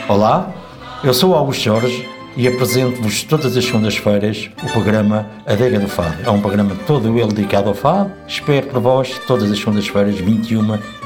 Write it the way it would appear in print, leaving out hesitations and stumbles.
Olá, eu sou Augusto Jorge e apresento-vos todas as segundas-feiras o programa Adega do Fado. É um programa todo ele dedicado ao fado. Espero por vós todas as segundas-feiras, 21